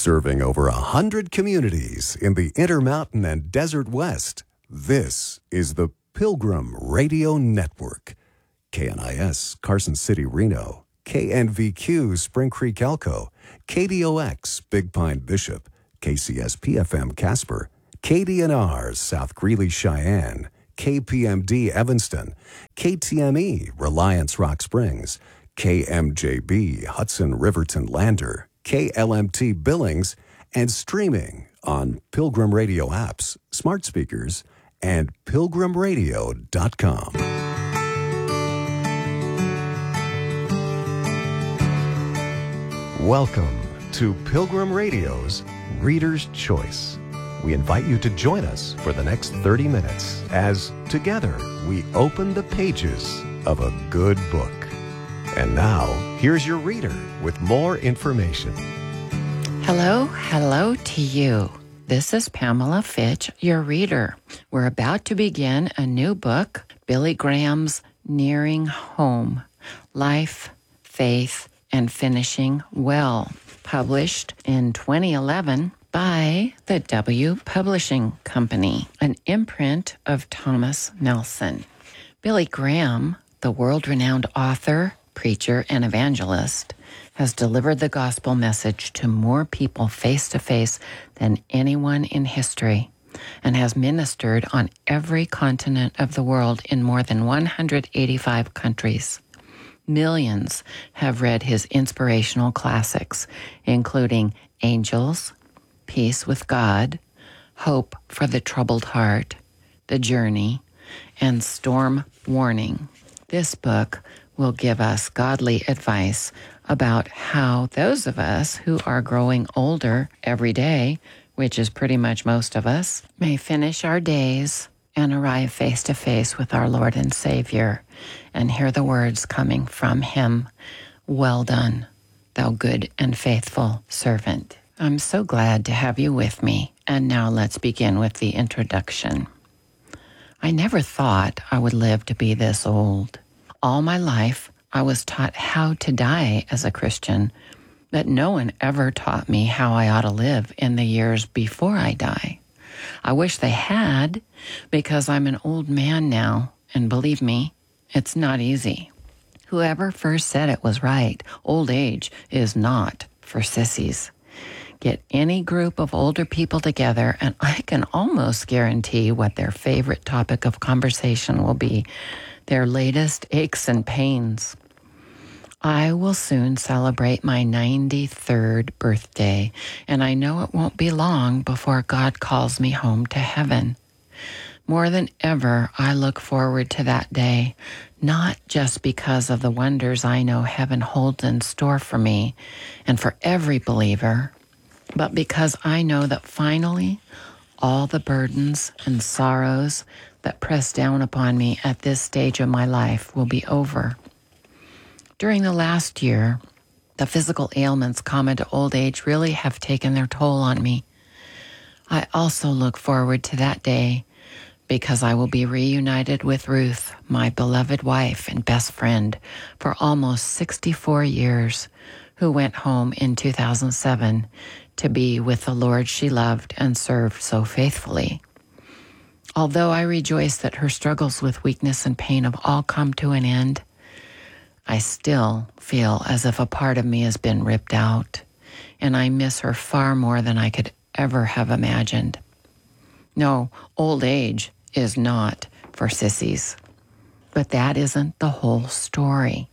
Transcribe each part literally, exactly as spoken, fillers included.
Serving over a hundred communities in the Intermountain and Desert West, this is the Pilgrim Radio Network. K N I S, Carson City, Reno. K N V Q, Spring Creek, Elko. K D O X, Big Pine, Bishop. K C S P F M, Casper. K D N R, South Greeley, Cheyenne. K P M D, Evanston. K T M E, Reliance, Rock Springs. K M J B, Hudson, Riverton, Lander. K L M T Billings, and streaming on Pilgrim Radio apps, smart speakers, and pilgrim radio dot com. Welcome to Pilgrim Radio's Reader's Choice. We invite you to join us for the next thirty minutes as together we open the pages of a good book. And now, here's your reader with more information. Hello, hello to you. This is Pamela Fitch, your reader. We're about to begin a new book, Billy Graham's Nearing Home, Life, Faith, and Finishing Well, published in twenty eleven by the W Publishing Company, an imprint of Thomas Nelson. Billy Graham, the world-renowned author, preacher, and evangelist, has delivered the gospel message to more people face-to-face than anyone in history and has ministered on every continent of the world in more than one hundred eighty-five countries. Millions have read his inspirational classics, including Angels, Peace with God, Hope for the Troubled Heart, The Journey, and Storm Warning. This book will give us godly advice about how those of us who are growing older every day, which is pretty much most of us, may finish our days and arrive face to face with our Lord and Savior and hear the words coming from Him, "Well done, thou good and faithful servant." I'm so glad to have you with me. And now let's begin with the introduction. I never thought I would live to be this old. All my life, I was taught how to die as a Christian, but no one ever taught me how I ought to live in the years before I die. I wish they had, because I'm an old man now, and believe me, it's not easy. Whoever first said it was right. Old age is not for sissies. Get any group of older people together, and I can almost guarantee what their favorite topic of conversation will be. Their latest aches and pains. I will soon celebrate my ninety-third birthday, and I know it won't be long before God calls me home to heaven. More than ever, I look forward to that day, not just because of the wonders I know heaven holds in store for me and for every believer, but because I know that finally, all the burdens and sorrows that press down upon me at this stage of my life will be over. During the last year, the physical ailments common to old age really have taken their toll on me. I also look forward to that day because I will be reunited with Ruth, my beloved wife and best friend for almost sixty-four years, who went home in two thousand seven to be with the Lord she loved and served so faithfully. Although I rejoice that her struggles with weakness and pain have all come to an end, I still feel as if a part of me has been ripped out, and I miss her far more than I could ever have imagined. No, old age is not for sissies. But that isn't the whole story,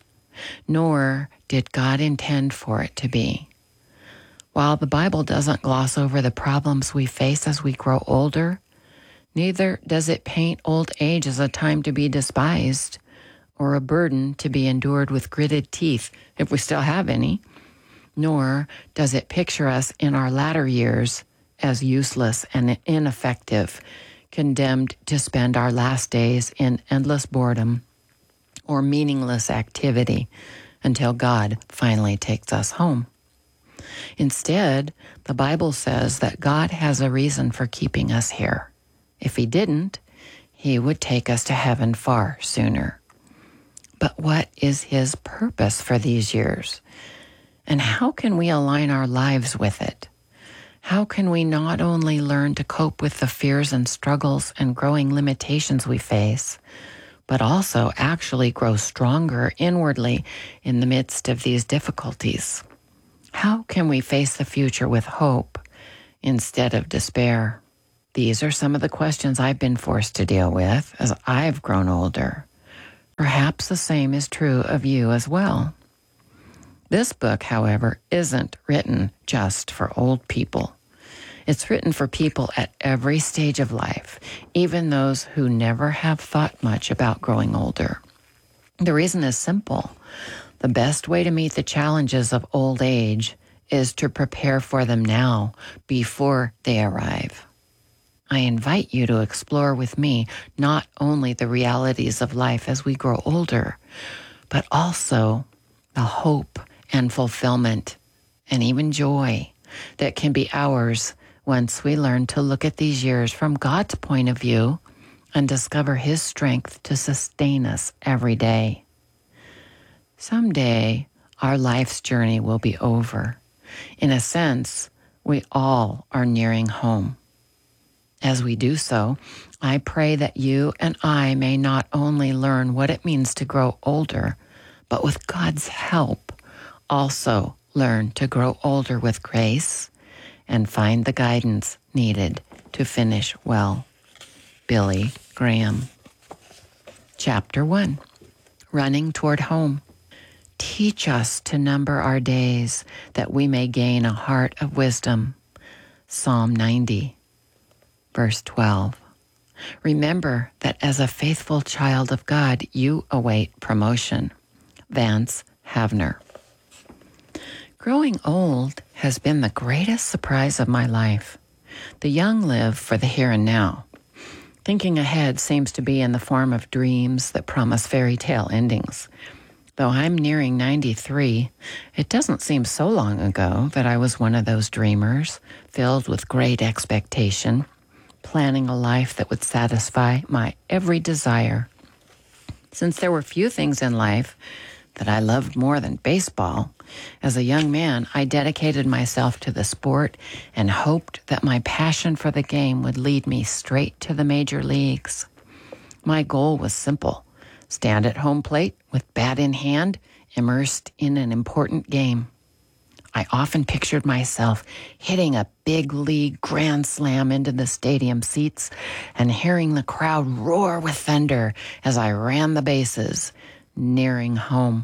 nor did God intend for it to be. While the Bible doesn't gloss over the problems we face as we grow older, neither does it paint old age as a time to be despised or a burden to be endured with gritted teeth, if we still have any, nor does it picture us in our latter years as useless and ineffective, condemned to spend our last days in endless boredom or meaningless activity until God finally takes us home. Instead, the Bible says that God has a reason for keeping us here. If He didn't, He would take us to heaven far sooner. But what is His purpose for these years? And how can we align our lives with it? How can we not only learn to cope with the fears and struggles and growing limitations we face, but also actually grow stronger inwardly in the midst of these difficulties? How can we face the future with hope instead of despair? These are some of the questions I've been forced to deal with as I've grown older. Perhaps the same is true of you as well. This book, however, isn't written just for old people. It's written for people at every stage of life, even those who never have thought much about growing older. The reason is simple. The best way to meet the challenges of old age is to prepare for them now, before they arrive. I invite you to explore with me not only the realities of life as we grow older, but also the hope and fulfillment and even joy that can be ours once we learn to look at these years from God's point of view and discover His strength to sustain us every day. Someday, our life's journey will be over. In a sense, we all are nearing home. As we do so, I pray that you and I may not only learn what it means to grow older, but with God's help, also learn to grow older with grace and find the guidance needed to finish well. Billy Graham. Chapter one, Running Toward Home. Teach us to number our days, that we may gain a heart of wisdom. Psalm ninety, verse twelve. Remember that as a faithful child of God, you await promotion. Vance Havner. Growing old has been the greatest surprise of my life. The young live for the here and now. Thinking ahead seems to be in the form of dreams that promise fairy tale endings. Though I'm nearing ninety-three, it doesn't seem so long ago that I was one of those dreamers, filled with great expectation, planning a life that would satisfy my every desire. Since there were few things in life that I loved more than baseball, as a young man, I dedicated myself to the sport and hoped that my passion for the game would lead me straight to the major leagues. My goal was simple: stand at home plate with bat in hand, immersed in an important game. I often pictured myself hitting a big league grand slam into the stadium seats and hearing the crowd roar with thunder as I ran the bases, nearing home.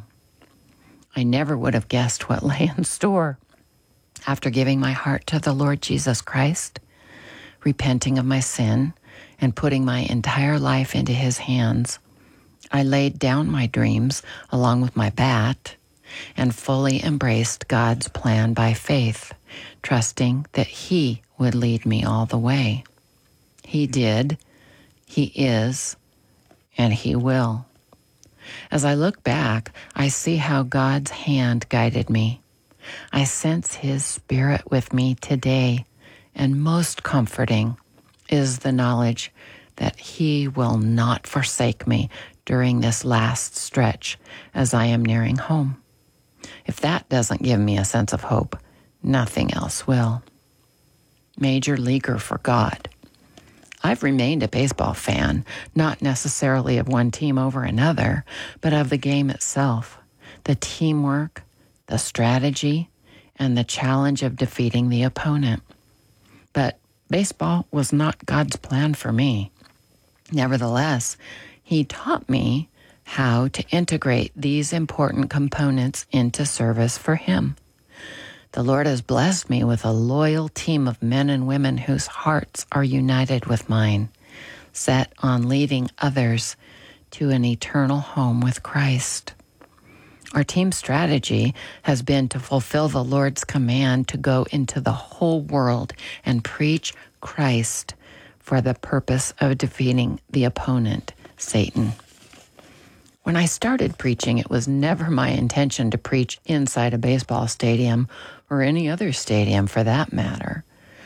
I never would have guessed what lay in store. After giving my heart to the Lord Jesus Christ, repenting of my sin, and putting my entire life into His hands, I laid down my dreams along with my bat and fully embraced God's plan by faith, trusting that He would lead me all the way. He did, He is, and He will. As I look back, I see how God's hand guided me. I sense His Spirit with me today, and most comforting is the knowledge that He will not forsake me during this last stretch as I am nearing home. If that doesn't give me a sense of hope, nothing else will. Major leaguer for God. I've remained a baseball fan, not necessarily of one team over another, but of the game itself, the teamwork, the strategy, and the challenge of defeating the opponent. But baseball was not God's plan for me. Nevertheless, He taught me how to integrate these important components into service for Him. The Lord has blessed me with a loyal team of men and women whose hearts are united with mine, set on leading others to an eternal home with Christ. Our team strategy has been to fulfill the Lord's command to go into the whole world and preach Christ for the purpose of defeating the opponent, Satan. When I started preaching, it was never my intention to preach inside a baseball stadium or any other stadium for that matter.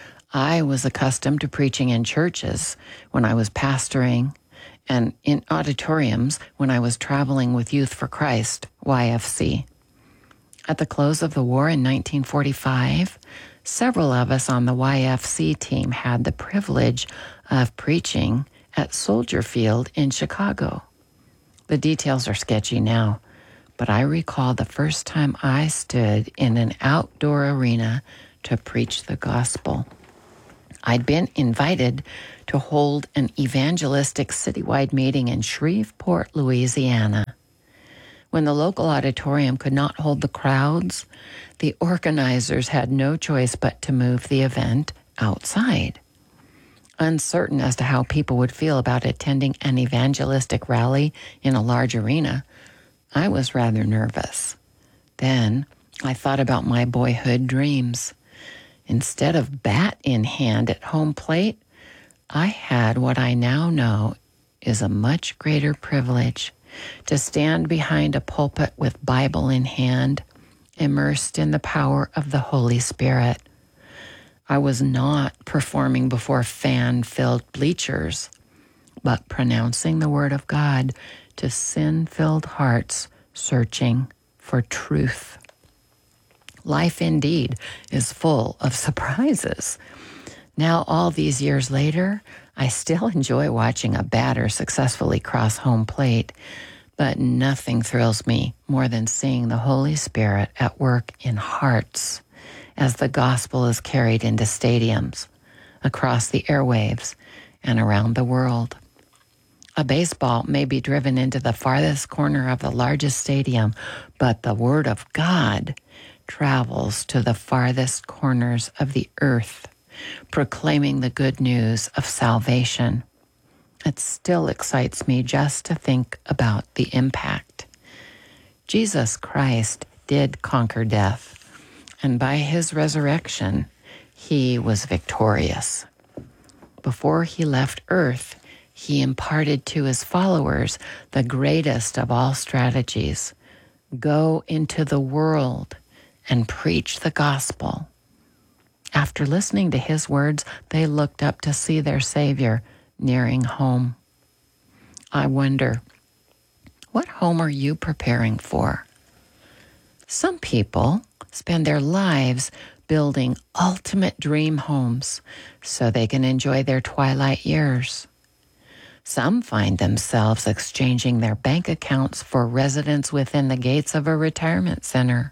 I was accustomed to preaching in churches when I was pastoring and in auditoriums when I was traveling with Youth for Christ, Y F C. At the close of the war in nineteen forty-five, Several of us on the Y F C team had the privilege of preaching at Soldier Field in Chicago. The details are sketchy now, but I recall the first time I stood in an outdoor arena to preach the gospel. I'd been invited to hold an evangelistic citywide meeting in Shreveport, Louisiana. When the local auditorium could not hold the crowds, the organizers had no choice but to move the event outside. Uncertain as to how people would feel about attending an evangelistic rally in a large arena, I was rather nervous. Then I thought about my boyhood dreams. Instead of bat in hand at home plate, I had what I now know is a much greater privilege: to stand behind a pulpit with Bible in hand, immersed in the power of the Holy Spirit. I was not performing before fan-filled bleachers, but pronouncing the Word of God to sin-filled hearts searching for truth. Life indeed is full of surprises. Now, all these years later, I still enjoy watching a batter successfully cross home plate, but nothing thrills me more than seeing the Holy Spirit at work in hearts as the gospel is carried into stadiums, across the airwaves, and around the world. A baseball may be driven into the farthest corner of the largest stadium, but the Word of God travels to the farthest corners of the earth, proclaiming the good news of salvation. It still excites me just to think about the impact. Jesus Christ did conquer death, and by his resurrection, he was victorious. Before he left earth, he imparted to his followers the greatest of all strategies: go into the world and preach the gospel. After listening to his words, they looked up to see their Savior nearing home. I wonder, what home are you preparing for? Some people spend their lives building ultimate dream homes so they can enjoy their twilight years. Some find themselves exchanging their bank accounts for residence within the gates of a retirement center.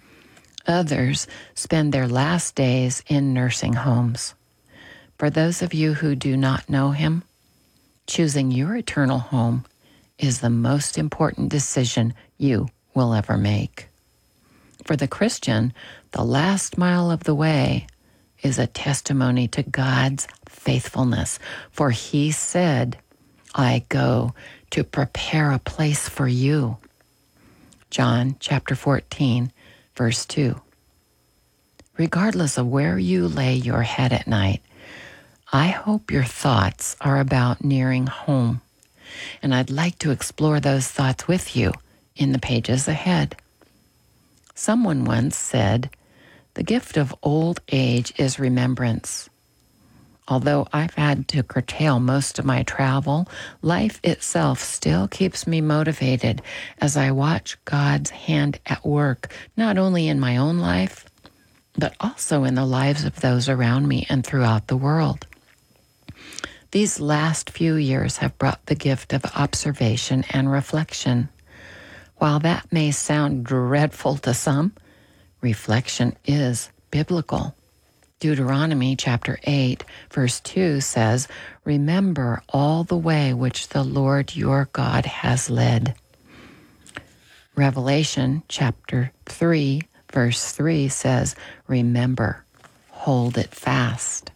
Others spend their last days in nursing homes. For those of you who do not know him, choosing your eternal home is the most important decision you will ever make. For the Christian, the last mile of the way is a testimony to God's faithfulness, for he said, I go to prepare a place for you. John chapter fourteen, verse two. Regardless of where you lay your head at night, I hope your thoughts are about nearing home, and I'd like to explore those thoughts with you in the pages ahead. Someone once said, the gift of old age is remembrance. Although I've had to curtail most of my travel, life itself still keeps me motivated as I watch God's hand at work, not only in my own life, but also in the lives of those around me and throughout the world. These last few years have brought the gift of observation and reflection. While that may sound dreadful to some, reflection is biblical. Deuteronomy chapter eight, verse two says, remember all the way which the Lord your God has led. Revelation chapter three, verse three says, remember, hold it fast.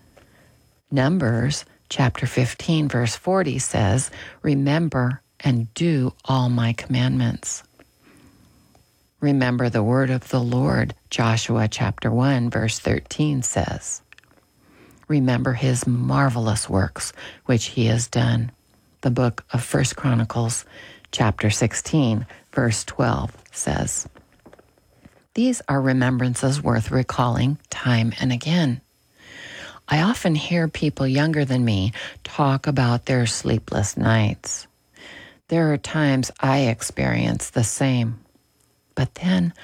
Numbers chapter fifteen, verse forty says, remember and do all my commandments. Remember the word of the Lord, Joshua chapter one, verse thirteen says. Remember his marvelous works which he has done. The book of First Chronicles chapter sixteen, verse twelve says. These are remembrances worth recalling time and again. I often hear people younger than me talk about their sleepless nights. There are times I experience the same. But then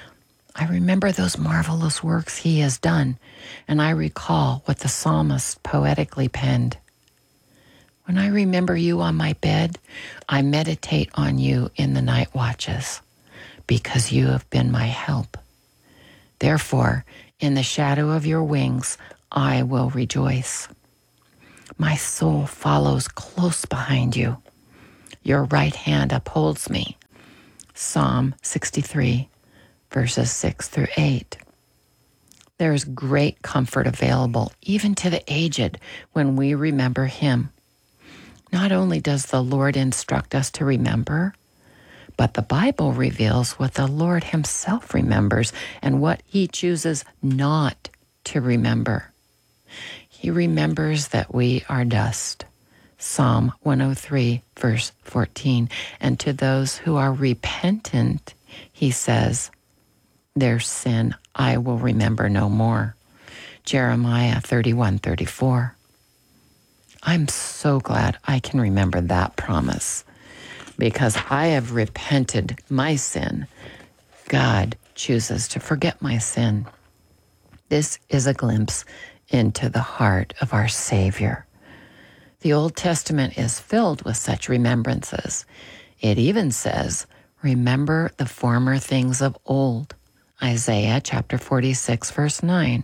I remember those marvelous works he has done, and I recall what the psalmist poetically penned. When I remember you on my bed, I meditate on you in the night watches, because you have been my help. Therefore, in the shadow of your wings, I will rejoice. My soul follows close behind you. Your right hand upholds me. Psalm sixty-three, verses six through eight. There is great comfort available, even to the aged, when we remember him. Not only does the Lord instruct us to remember, but the Bible reveals what the Lord himself remembers and what he chooses not to remember. He remembers that we are dust. Psalm one oh three, verse fourteen. And to those who are repentant, he says, their sin I will remember no more. Jeremiah thirty-one thirty-four. I'm so glad I can remember that promise. Because I have repented my sin, God chooses to forget my sin. This is a glimpse into the heart of our Savior. The Old Testament is filled with such remembrances. It even says, remember the former things of old. Isaiah chapter forty-six, verse nine.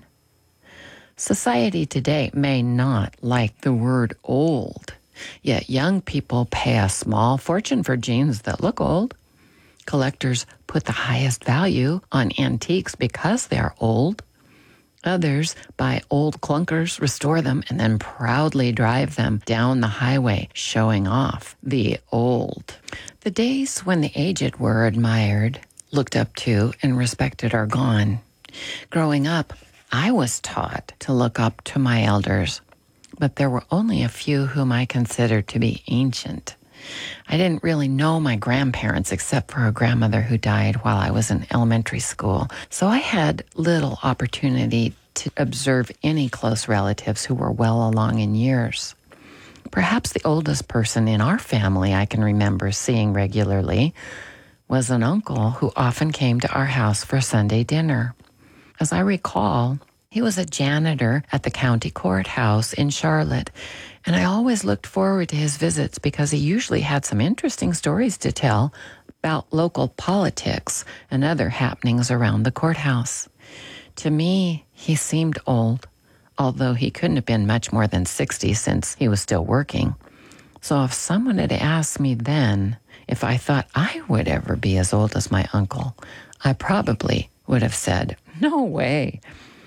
Society today may not like the word old, yet young people pay a small fortune for jeans that look old. Collectors put the highest value on antiques because they are old. Others buy old clunkers, restore them, and then proudly drive them down the highway, showing off the old. The days when the aged were admired, looked up to, and respected are gone. Growing up, I was taught to look up to my elders, but there were only a few whom I considered to be ancient. I didn't really know my grandparents except for a grandmother who died while I was in elementary school, so I had little opportunity to observe any close relatives who were well along in years. Perhaps the oldest person in our family I can remember seeing regularly was an uncle who often came to our house for Sunday dinner. As I recall, he was a janitor at the county courthouse in Charlotte, and I always looked forward to his visits because he usually had some interesting stories to tell about local politics and other happenings around the courthouse. To me, he seemed old, although he couldn't have been much more than sixty since he was still working. So if someone had asked me then if I thought I would ever be as old as my uncle, I probably would have said, no way.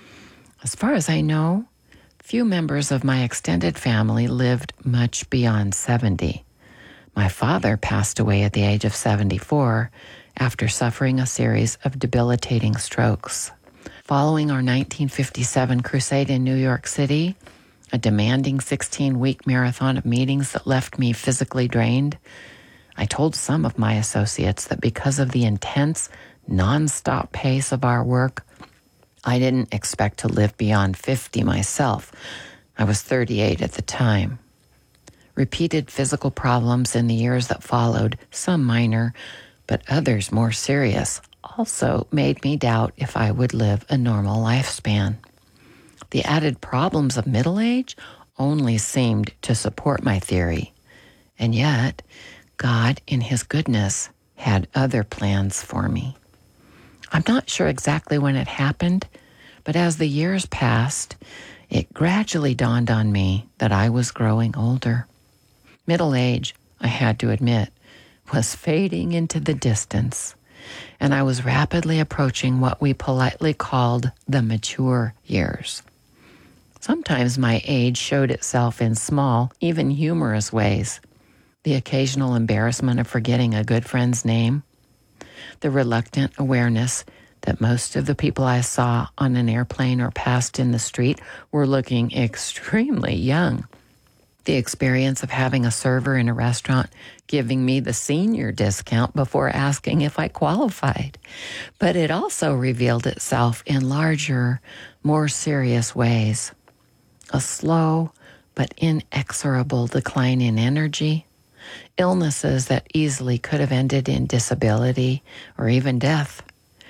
As far as I know, few members of my extended family lived much beyond seventy. My father passed away at the age of seventy-four after suffering a series of debilitating strokes. Following our nineteen fifty-seven crusade in New York City, a demanding sixteen-week marathon of meetings that left me physically drained, I told some of my associates that because of the intense, nonstop pace of our work, I didn't expect to live beyond fifty myself. I was thirty-eight at the time. Repeated physical problems in the years that followed, some minor, but others more serious, also made me doubt if I would live a normal lifespan. The added problems of middle age only seemed to support my theory. And yet, God, in his goodness, had other plans for me. I'm not sure exactly when it happened, but as the years passed, it gradually dawned on me that I was growing older. Middle age, I had to admit, was fading into the distance, and I was rapidly approaching what we politely called the mature years. Sometimes my age showed itself in small, even humorous ways. The occasional embarrassment of forgetting a good friend's name, the reluctant awareness that most of the people I saw on an airplane or passed in the street were looking extremely young. The experience of having a server in a restaurant giving me the senior discount before asking if I qualified. But it also revealed itself in larger, more serious ways. A slow but inexorable decline in energy, illnesses that easily could have ended in disability or even death,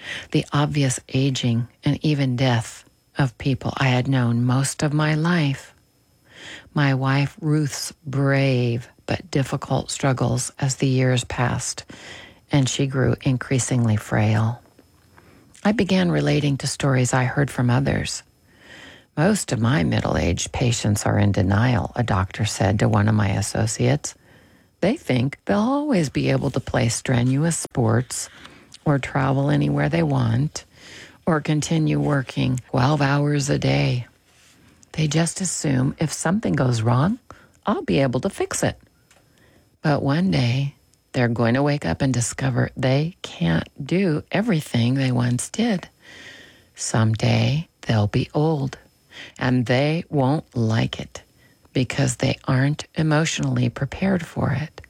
the obvious aging and even death of people I had known most of my life. My wife Ruth's brave but difficult struggles as the years passed, and she grew increasingly frail. I began relating to stories I heard from others. Most of my middle-aged patients are in denial, a doctor said to one of my associates. They think they'll always be able to play strenuous sports or travel anywhere they want or continue working twelve hours a day. They just assume if something goes wrong, I'll be able to fix it. But one day, they're going to wake up and discover they can't do everything they once did. Someday, they'll be old, and they won't like it because they aren't emotionally prepared for it.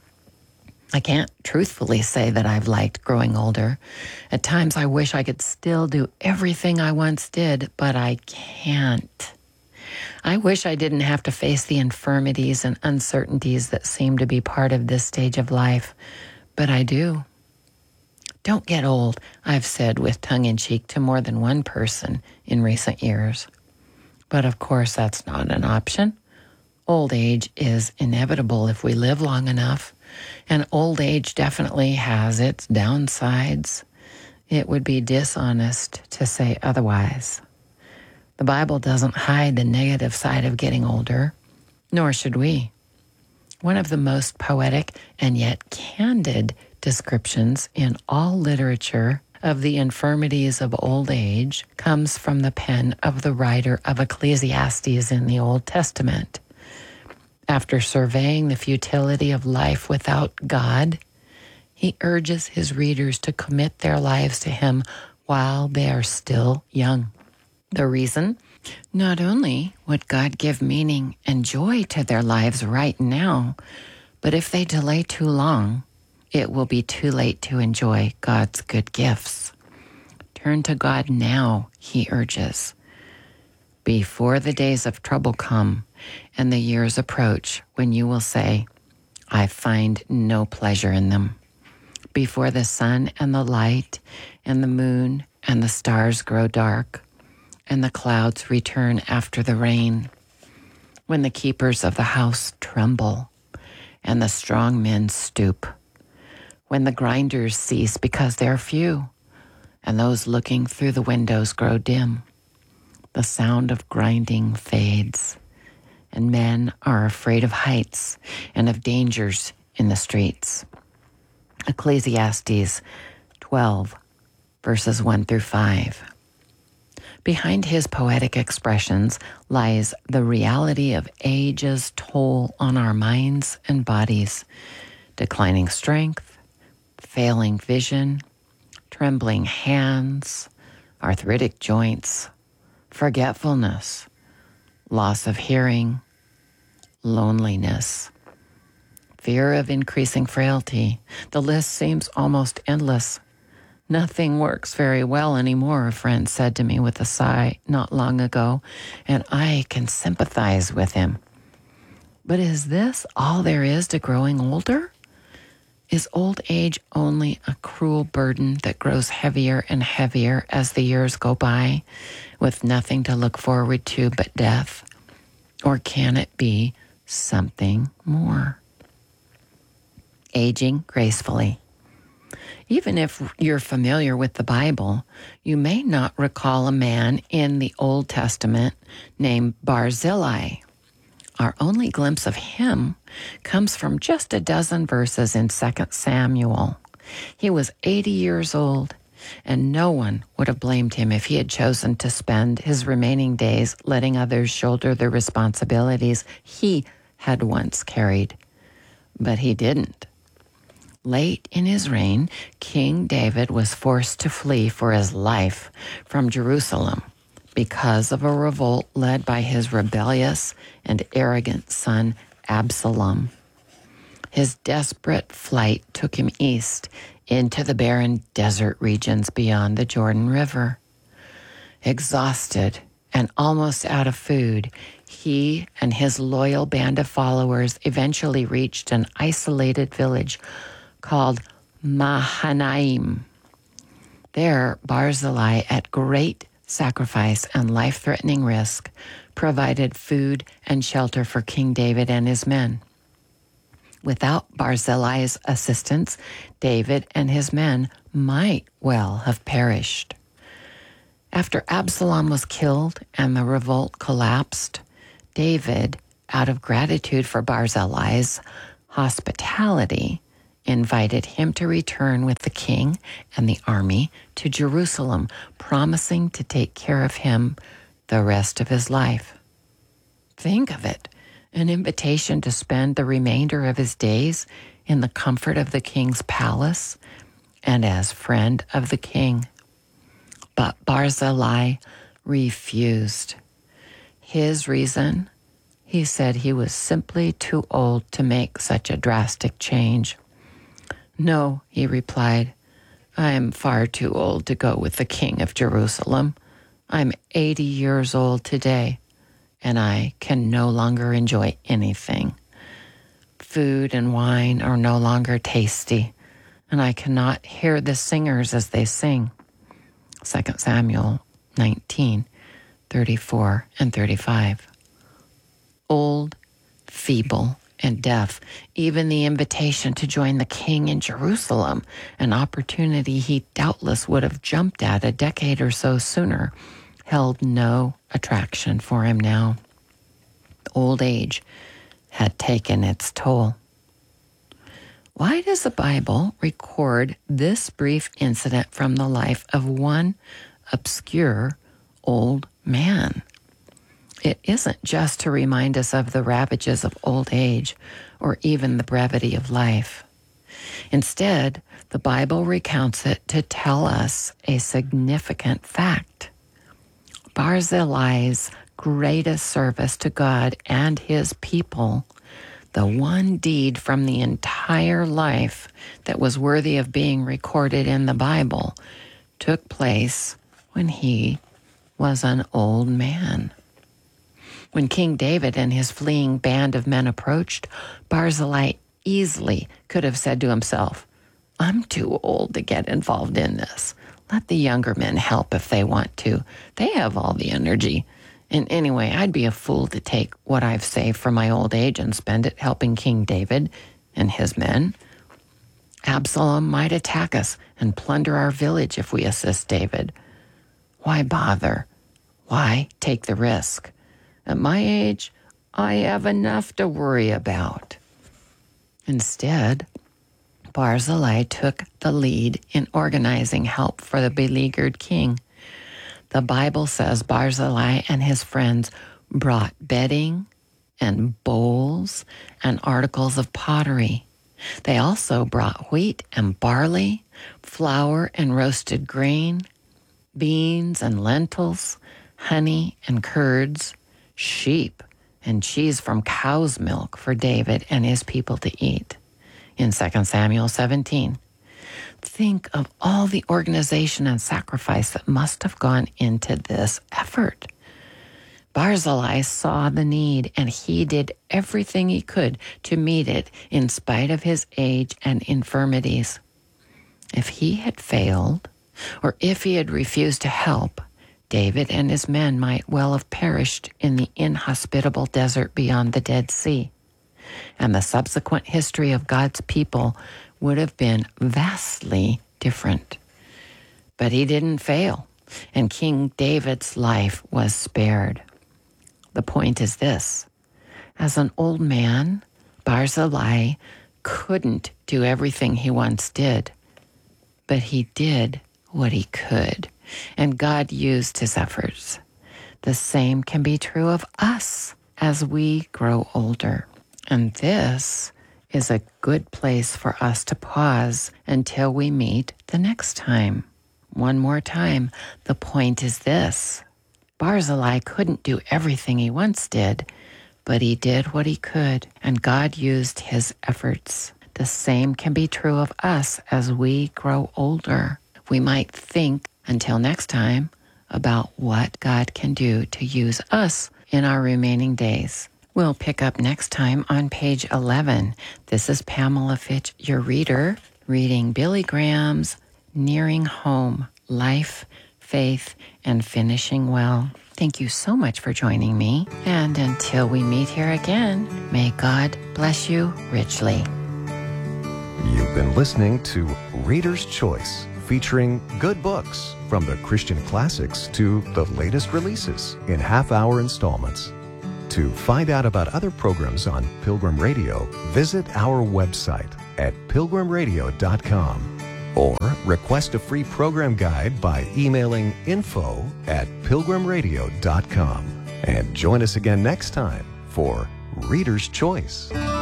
I can't truthfully say that I've liked growing older. At times, I wish I could still do everything I once did, but I can't. I wish I didn't have to face the infirmities and uncertainties that seem to be part of this stage of life, but I do. Don't get old, I've said with tongue-in-cheek to more than one person in recent years. But of course, that's not an option. Old age is inevitable if we live long enough, and old age definitely has its downsides. It would be dishonest to say otherwise. The Bible doesn't hide the negative side of getting older, nor should we. One of the most poetic and yet candid descriptions in all literature of the infirmities of old age comes from the pen of the writer of Ecclesiastes in the Old Testament. After surveying the futility of life without God, he urges his readers to commit their lives to him while they are still young. The reason? Not only would God give meaning and joy to their lives right now, but if they delay too long, it will be too late to enjoy God's good gifts. Turn to God now, he urges, before the days of trouble come and the years approach when you will say, I find no pleasure in them. Before the sun and the light and the moon and the stars grow dark, and the clouds return after the rain, when the keepers of the house tremble, and the strong men stoop, when the grinders cease because they're few, and those looking through the windows grow dim. The sound of grinding fades, and men are afraid of heights and of dangers in the streets. Ecclesiastes twelve, verses one through five. Behind his poetic expressions lies the reality of age's toll on our minds and bodies, declining strength, failing vision, trembling hands, arthritic joints, forgetfulness, loss of hearing, loneliness, fear of increasing frailty. The list seems almost endless. Nothing works very well anymore, a friend said to me with a sigh not long ago, and I can sympathize with him. But is this all there is to growing older? Is old age only a cruel burden that grows heavier and heavier as the years go by, with nothing to look forward to but death? Or can it be something more? Aging gracefully. Even if you're familiar with the Bible, you may not recall a man in the Old Testament named Barzillai. Our only glimpse of him comes from just a dozen verses in Second Samuel. He was eighty years old, and no one would have blamed him if he had chosen to spend his remaining days letting others shoulder the responsibilities he had once carried. But he didn't. Late in his reign, King David was forced to flee for his life from Jerusalem because of a revolt led by his rebellious and arrogant son Absalom. His desperate flight took him east into the barren desert regions beyond the Jordan River. Exhausted and almost out of food, he and his loyal band of followers eventually reached an isolated village called Mahanaim. There, Barzillai, at great sacrifice and life-threatening risk, provided food and shelter for King David and his men. Without Barzillai's assistance, David and his men might well have perished. After Absalom was killed and the revolt collapsed, David, out of gratitude for Barzillai's hospitality, invited him to return with the king and the army to Jerusalem, promising to take care of him the rest of his life. Think of it, an invitation to spend the remainder of his days in the comfort of the king's palace and as friend of the king. But Barzillai refused. His reason, he said he was simply too old to make such a drastic change. No, he replied, I am far too old to go with the king of Jerusalem. I'm eighty years old today, and I can no longer enjoy anything. Food and wine are no longer tasty, and I cannot hear the singers as they sing. Second Samuel nineteen, thirty-four and thirty-five. Old, feeble, and deaf, even the invitation to join the king in Jerusalem, an opportunity he doubtless would have jumped at a decade or so sooner, held no attraction for him now. Old age had taken its toll. Why does the Bible record this brief incident from the life of one obscure old man? It isn't just to remind us of the ravages of old age or even the brevity of life. Instead, the Bible recounts it to tell us a significant fact. Barzillai's greatest service to God and his people, the one deed from the entire life that was worthy of being recorded in the Bible, took place when he was an old man. When King David and his fleeing band of men approached, Barzillai easily could have said to himself, I'm too old to get involved in this. Let the younger men help if they want to. They have all the energy. And anyway, I'd be a fool to take what I've saved from my old age and spend it helping King David and his men. Absalom might attack us and plunder our village if we assist David. Why bother? Why take the risk? At my age, I have enough to worry about. Instead, Barzillai took the lead in organizing help for the beleaguered king. The Bible says Barzillai and his friends brought bedding and bowls and articles of pottery. They also brought wheat and barley, flour and roasted grain, beans and lentils, honey and curds, sheep and cheese from cow's milk for David and his people to eat. In Second Samuel seventeen, think of all the organization and sacrifice that must have gone into this effort. Barzillai saw the need, and he did everything he could to meet it in spite of his age and infirmities. If he had failed, or if he had refused to help, David and his men might well have perished in the inhospitable desert beyond the Dead Sea, and the subsequent history of God's people would have been vastly different. But he didn't fail, and King David's life was spared. The point is this: as an old man, Barzillai couldn't do everything he once did, but he did what he could, and God used his efforts. The same can be true of us as we grow older. And this is a good place for us to pause until we meet the next time. One more time, the point is this: Barzillai couldn't do everything he once did, but he did what he could, and God used his efforts. The same can be true of us as we grow older. We might think, until next time, about what God can do to use us in our remaining days. We'll pick up next time on page eleven. This is Pamela Fitch, your reader, reading Billy Graham's Nearing Home. life, faith, and finishing well. Thank you so much for joining me. And until we meet here again, may God bless you richly. You've been listening to Reader's Choice, featuring good books from the Christian classics to the latest releases in half-hour installments. To find out about other programs on Pilgrim Radio, visit our website at pilgrim radio dot com or request a free program guide by emailing info at pilgrim radio dot com. And join us again next time for Reader's Choice.